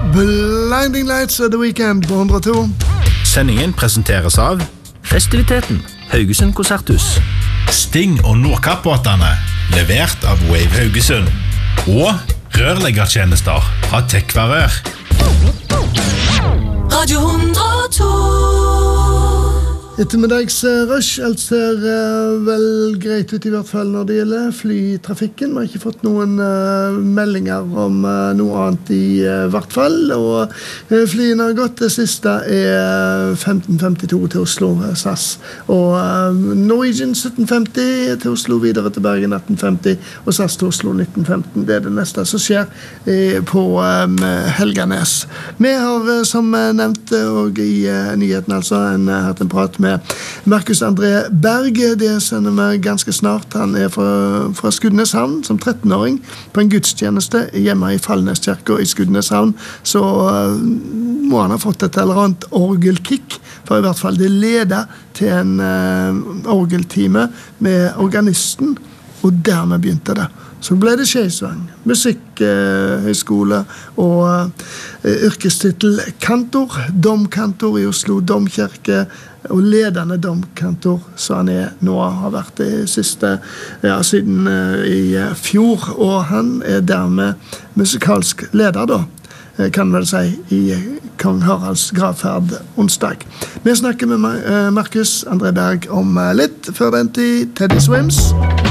Blinding Lights of the Weekend på 102. Sendingen presenteres av Festiviteten, Haugesund Konserthus. Sting og Nordkappbåtene, levert av Wave Haugesund. Og rørleggertjenester fra Tekvarør. Radio 102. Ettermiddags rush, alt ser vel greit ut I hvert fall når det gjelder flytrafikken. Vi har ikke fått noen meldinger om noe annet I hvert fall, og flyene har gått. Det siste 15.52 til Oslo, SAS, og Norwegian 17.50 til Oslo, videre til Bergen 18.50, og SAS til Oslo 19.15. Det det neste som skjer på Helganes. Vi har, som nevnt, og I nyheten altså, hatt en prat med Markus André Berg. Det sender vi ganske snart. Han fra Skudeneshavn som 13-åring på en gudstjeneste hjemme I Fallneskirka I Skudeneshavn. Så må han ha fått et eller annet orgelkick, for I hvert fall det leder til en orgeltime med organisten, og dermed begynte det. Så ble det Skeisvang, musikkhøyskole og yrkestitel kantor, domkantor I Oslo domkirke, og ledende domkantor, så han nå har vært det siste, siden I fjor, og han dermed musikalsk leder da, kan vel si, I Kong Haralds gravferd onsdag. Vi snakker med Markus André Berg om litt før den tid, Teddy Swims.